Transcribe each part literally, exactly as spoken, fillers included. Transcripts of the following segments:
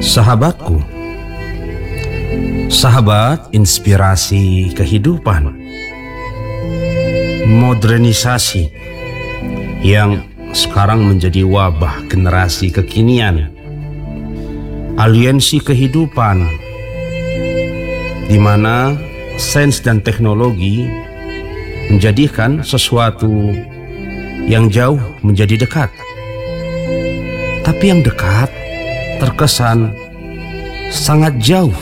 Sahabatku, sahabat inspirasi kehidupan, modernisasi yang sekarang menjadi wabah generasi kekinian, aliansi kehidupan di mana sains dan teknologi menjadikan sesuatu yang jauh menjadi dekat. Tapi yang dekat terkesan sangat jauh.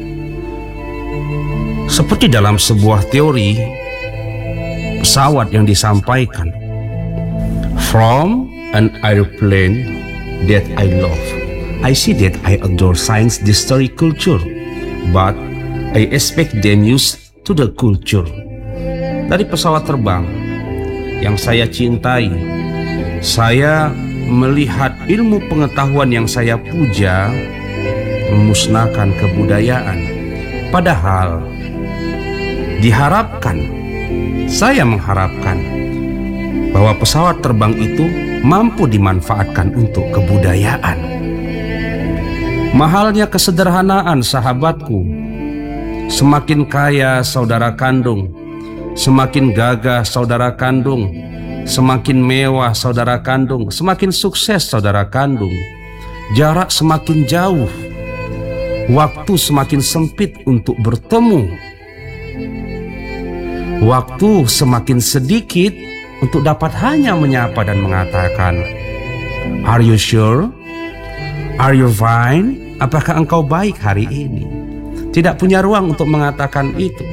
Seperti dalam sebuah teori pesawat yang disampaikan, from an airplane that I love, I see that I adore science, history, culture, but I expect them used to the culture. Dari pesawat terbang yang saya cintai, saya melihat ilmu pengetahuan yang saya puja memusnahkan kebudayaan. Padahal diharapkan, saya mengharapkan bahwa pesawat terbang itu mampu dimanfaatkan untuk kebudayaan. Mahalnya kesederhanaan, sahabatku. Semakin kaya saudara kandung, semakin gagah saudara kandung, semakin mewah saudara kandung, semakin sukses saudara kandung, jarak semakin jauh, waktu semakin sempit untuk bertemu, waktu semakin sedikit untuk dapat hanya menyapa dan mengatakan, "Are you sure? Are you fine? Apakah engkau baik hari ini?" Tidak punya ruang untuk mengatakan itu.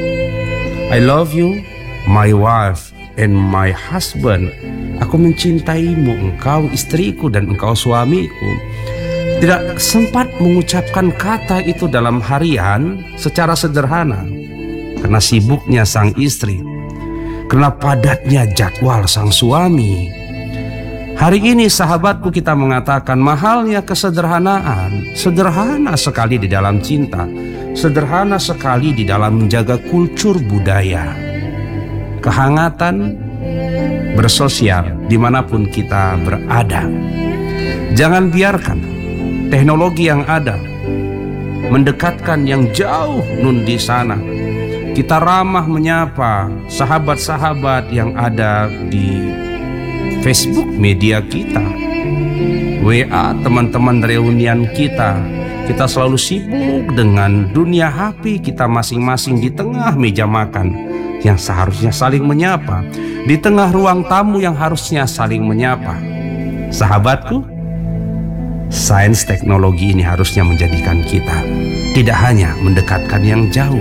"I love you, my wife and my husband." Aku mencintaimu, engkau istriku dan engkau suamiku. Tidak sempat mengucapkan kata itu dalam harian secara sederhana, karena sibuknya sang istri, karena padatnya jadwal sang suami. Hari ini sahabatku, kita mengatakan mahalnya kesederhanaan. Sederhana sekali di dalam cinta, sederhana sekali di dalam menjaga kultur budaya, kehangatan bersosial dimanapun kita berada. Jangan biarkan teknologi yang ada mendekatkan yang jauh nun di sana. Kita ramah menyapa sahabat-sahabat yang ada di Facebook media kita, W A teman-teman reunian kita. Kita selalu sibuk dengan dunia H P kita masing-masing di tengah meja makan yang seharusnya saling menyapa, di tengah ruang tamu yang harusnya saling menyapa. Sahabatku, sains teknologi ini harusnya menjadikan kita tidak hanya mendekatkan yang jauh,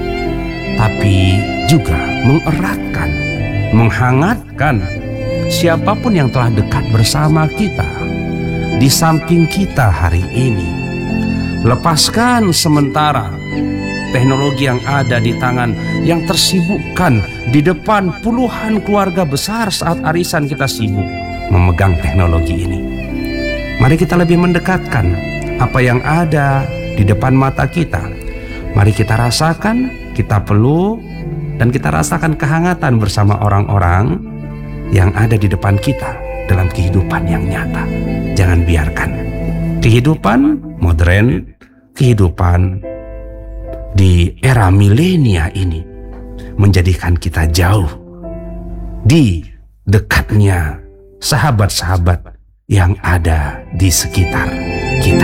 tapi juga mengeratkan, menghangatkan siapapun yang telah dekat bersama kita, di samping kita hari ini. Lepaskan sementara teknologi yang ada di tangan, yang tersibukkan di depan puluhan keluarga besar saat arisan kita sibuk memegang teknologi ini. Mari kita lebih mendekatkan apa yang ada di depan mata kita. Mari kita rasakan, kita peluk, dan kita rasakan kehangatan bersama orang-orang yang ada di depan kita dalam kehidupan yang nyata. Jangan biarkan kehidupan modern, kehidupan di era milenia ini menjadikan kita jauh di dekatnya sahabat-sahabat yang ada di sekitar kita.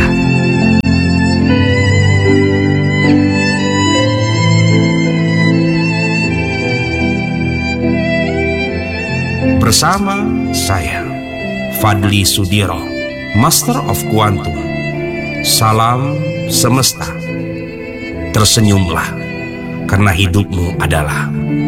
Bersama saya, Fadli Sudiro, Master of Quantum. Salam semesta. Tersenyumlah, karena hidupmu adalah